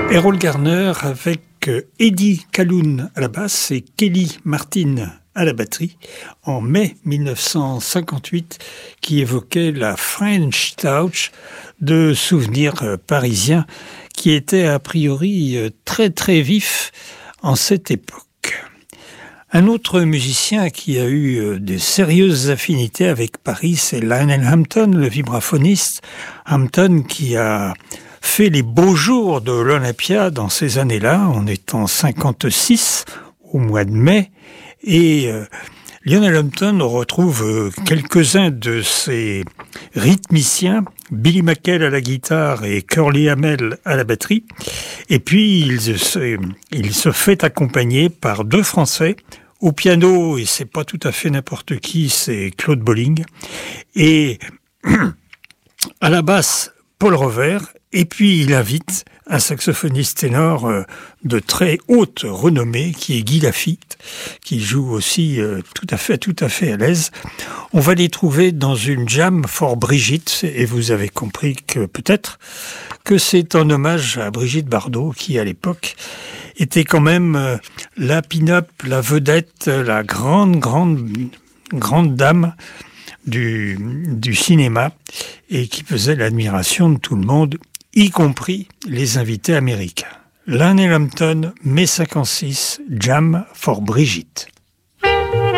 Errol Garner avec Eddie Calhoun à la basse et Kelly Martin à la batterie en mai 1958 qui évoquait la French Touch de souvenirs parisiens qui étaient a priori très très vifs en cette époque. Un autre musicien qui a eu de sérieuses affinités avec Paris, c'est Lionel Hampton, le vibraphoniste. Hampton qui a fait les beaux jours de l'Olympia dans ces années-là. On est en 56, au mois de mai. Et Lionel Hampton retrouve quelques-uns de ses rythmiciens, Billy McHale à la guitare et Curly Hamel à la batterie. Et puis, il se fait accompagner par deux Français. Au piano, et c'est pas tout à fait n'importe qui, c'est Claude Bolling. Et à la basse, Paul Rover. Et puis, il invite un saxophoniste ténor de très haute renommée, qui est Guy Lafitte, qui joue aussi tout à fait à l'aise. On va les trouver dans une jam for Brigitte, et vous avez compris que peut-être que c'est un hommage à Brigitte Bardot, qui à l'époque était quand même la pin-up, la vedette, la grande dame du cinéma, et qui faisait l'admiration de tout le monde, y compris les invités américains. Lionel Hampton, mai 56, Jam for Brigitte.